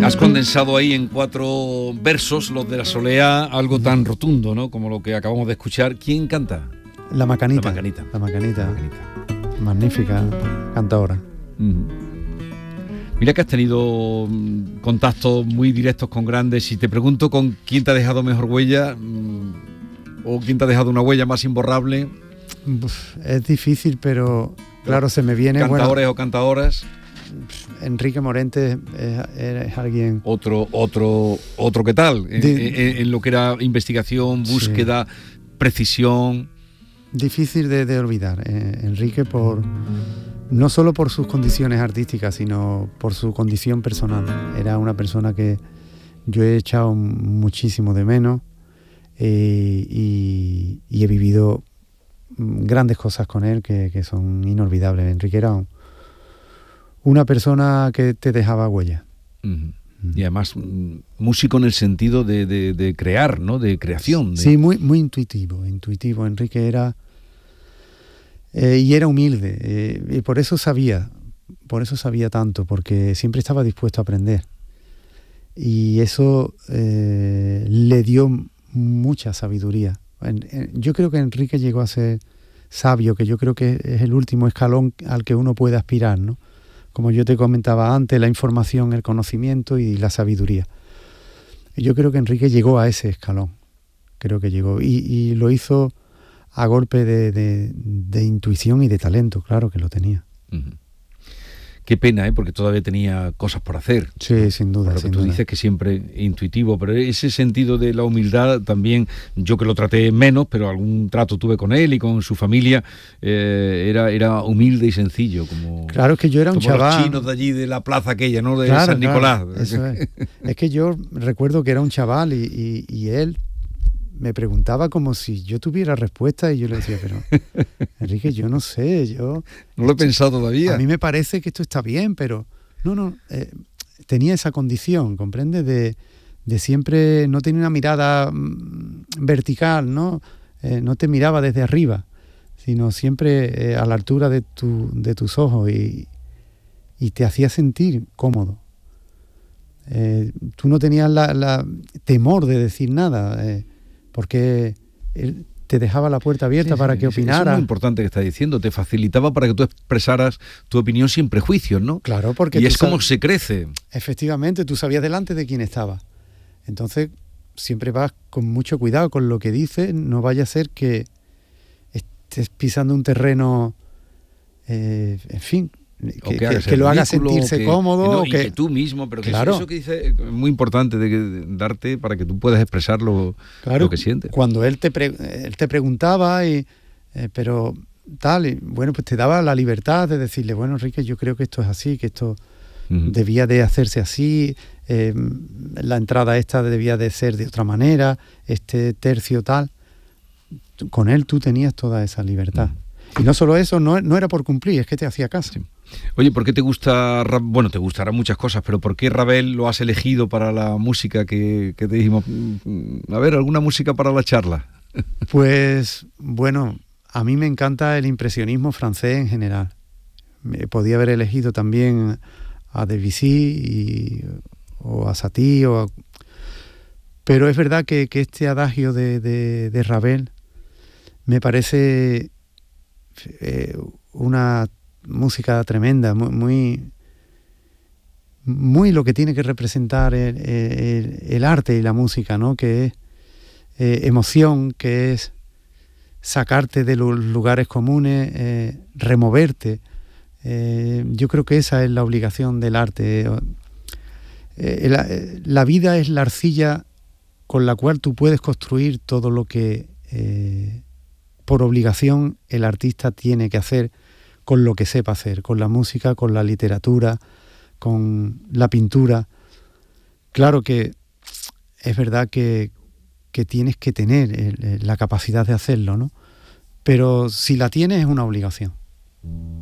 Has condensado ahí en 4 versos, los de la soleá, algo tan rotundo, ¿no? Como lo que acabamos de escuchar. ¿Quién canta? La Macanita. La Macanita. La Macanita. Magnífica cantadora. Mira que has tenido contactos muy directos con grandes. Si te pregunto con quién te ha dejado mejor huella, o quién te ha dejado una huella más imborrable. Es difícil, pero claro, se me viene... ¿Cantadores o cantadoras? Enrique Morente es alguien... Otro ¿qué tal? En lo que era investigación, búsqueda, precisión... Difícil de olvidar. Enrique, no solo por sus condiciones artísticas, sino por su condición personal. Era una persona que yo he echado muchísimo de menos, y he vivido grandes cosas con él que son inolvidables. Enrique era una persona que te dejaba huella. Y además músico en el sentido de crear, ¿no? De creación. Sí, muy intuitivo. Enrique era... y era humilde, y por eso sabía tanto, porque siempre estaba dispuesto a aprender. Y eso le dio mucha sabiduría. Yo creo que Enrique llegó a ser sabio, que yo creo que es el último escalón al que uno puede aspirar, ¿no? Como yo te comentaba antes, la información, el conocimiento y la sabiduría. Yo creo que Enrique llegó a ese escalón, creo que llegó, y lo hizo a golpe de intuición y de talento, claro que lo tenía. Qué pena, porque todavía tenía cosas por hacer. Sí, sin duda. Lo que tú dices que siempre intuitivo, pero ese sentido de la humildad también, yo que lo traté menos, pero algún trato tuve con él y con su familia, era humilde y sencillo. Claro, es que yo era un chaval. Los chinos de allí, de la plaza aquella, ¿no? De San Nicolás. Claro, eso es. Es que yo recuerdo que era un chaval y él me preguntaba como si yo tuviera respuesta, y yo le decía, pero Enrique, yo no sé, yo... No lo he pensado todavía. A mí me parece que esto está bien, pero... No, tenía esa condición, ¿comprendes? De siempre, no tenía una mirada vertical, ¿no? No te miraba desde arriba, sino siempre a la altura de tus ojos, y te hacía sentir cómodo. Tú no tenías la temor de decir nada, porque él te dejaba la puerta abierta para que opinara. Eso es muy importante que estás diciendo, te facilitaba para que tú expresaras tu opinión sin prejuicios, ¿no? Claro, porque... Y es como se crece. Efectivamente, tú sabías delante de quién estaba. Entonces, siempre vas con mucho cuidado con lo que dices, no vaya a ser que estés pisando un terreno, en fin... Que lo haga sentirse cómodo, y que tú mismo, pero que claro. Eso que dice es muy importante de darte para que tú puedas expresar lo que sientes. Cuando él te preguntaba, pero tal, y bueno, pues te daba la libertad de decirle, bueno, Enrique, yo creo que esto es así, que esto debía de hacerse así, la entrada esta debía de ser de otra manera, este tercio tal. Con él tú tenías toda esa libertad. Y no solo eso, no era por cumplir, es que te hacía caso. Sí. Oye, ¿por qué te gusta? Bueno, te gustarán muchas cosas, pero ¿por qué Ravel lo has elegido para la música que te dijimos? A ver, ¿alguna música para la charla? Pues, bueno, a mí me encanta el impresionismo francés en general. Podía haber elegido también a Debussy o a Satie, pero es verdad que este adagio de Ravel me parece una música tremenda, muy lo que tiene que representar el arte y la música, ¿no? Que es emoción, que es sacarte de los lugares comunes, removerte. Yo creo que esa es la obligación del arte. La vida es la arcilla con la cual tú puedes construir todo lo que por obligación el artista tiene que hacer con lo que sepa hacer, con la música, con la literatura, con la pintura. Claro que es verdad que tienes que tener la capacidad de hacerlo, ¿no? Pero si la tienes es una obligación.